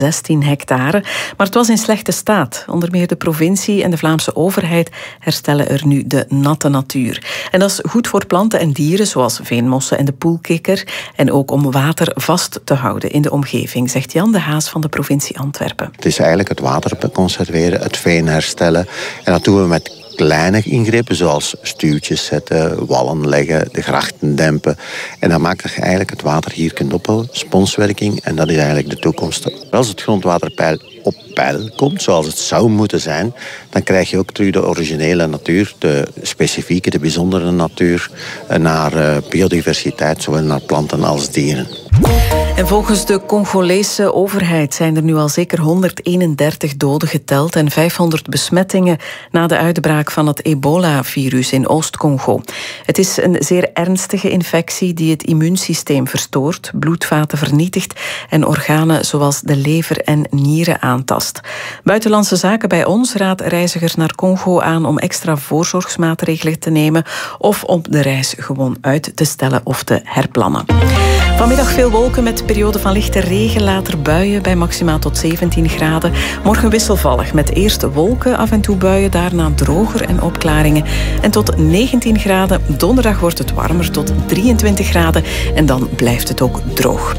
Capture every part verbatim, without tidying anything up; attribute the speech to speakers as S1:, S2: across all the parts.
S1: zestien hectare, maar het was in slechte staat. Onder meer de provincie en de Vlaamse overheid herstellen er nu de natte natuur. En dat is goed voor planten en dieren, zoals veenmossen en de poelkikker, en ook om water vast te houden in de omgeving, zegt Jan de Haas van de provincie Antwerpen.
S2: Het is eigenlijk het water conserveren, het veen herstellen. En dat doen we met kleine ingrepen, zoals stuwtjes zetten, wallen leggen, de grachten dempen. En dan maakt je eigenlijk het water hier kunt ophouden, sponswerking, en dat is eigenlijk de toekomst. Als het grondwaterpeil op peil komt, zoals het zou moeten zijn, dan krijg je ook terug de originele natuur, de specifieke, de bijzondere natuur, naar biodiversiteit, zowel naar planten als dieren.
S1: En volgens de Congolese overheid zijn er nu al zeker honderdeenendertig doden geteld en vijfhonderd besmettingen na de uitbraak van het ebola-virus in Oost-Congo. Het is een zeer ernstige infectie die het immuunsysteem verstoort, bloedvaten vernietigt en organen zoals de lever en nieren aantast. Buitenlandse Zaken bij ons raadt reizigers naar Congo aan om extra voorzorgsmaatregelen te nemen of om de reis gewoon uit te stellen of te herplannen. Vanmiddag veel wolken met periode van lichte regen, later buien bij maximaal tot zeventien graden. Morgen wisselvallig met eerst wolken, af en toe buien, daarna droger en opklaringen. En tot negentien graden. Donderdag wordt het warmer tot drieëntwintig graden en dan blijft het ook droog.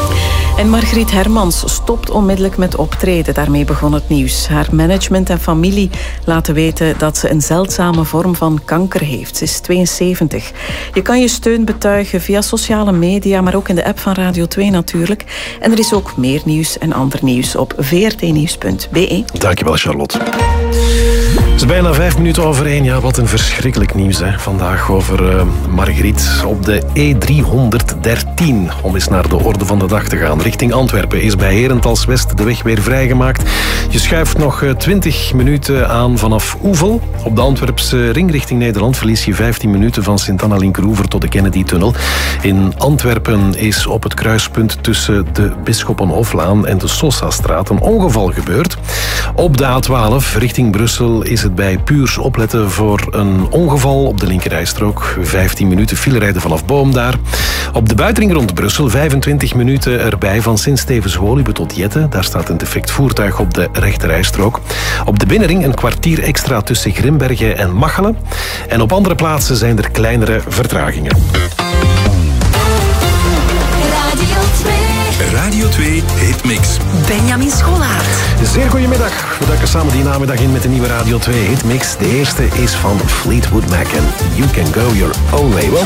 S1: En Margriet Hermans stopt onmiddellijk met optreden. Daarmee begon het nieuws. Haar management en familie laten weten dat ze een zeldzame vorm van kanker heeft. Ze is tweeënzeventig. Je kan je steun betuigen via sociale media, maar ook in de app van Radio twee natuurlijk. En er is ook meer nieuws en ander nieuws op v r t nieuws punt b e.
S3: Dankjewel, Charlotte. Het is bijna vijf minuten over één. Ja, wat een verschrikkelijk nieuws hè. Vandaag over uh, Margriet. Op de E driehonderddertien, om eens naar de orde van de dag te gaan. Richting Antwerpen is bij Herentals-West de weg weer vrijgemaakt. Je schuift nog twintig minuten aan vanaf Oevel. Op de Antwerpse ring richting Nederland verlies je vijftien minuten van Sint-Anna-Linkeroever tot de Kennedy-tunnel. In Antwerpen is op het kruispunt tussen de Bisschoppenhoflaan en de Sosa-straat een ongeval gebeurd. Op de A twaalf richting Brussel is het bij Puurs opletten voor een ongeval op de linkerrijstrook. vijftien minuten filerijden vanaf Boom daar. Op de buitenring rond Brussel vijfentwintig minuten erbij van Sint-Stevens-Woluwe tot Jette. Daar staat een defect voertuig op de rechterrijstrook. Op de binnenring een kwartier extra tussen Grimbergen en Machelen. En op andere plaatsen zijn er kleinere vertragingen.
S4: Radio twee Hitmix.
S5: Benjamin Scholaert.
S3: Zeer goedemiddag. We duiken samen die namiddag in met de nieuwe Radio twee Hitmix. De eerste is van Fleetwood Mac en You Can Go Your Own Way. Welkom.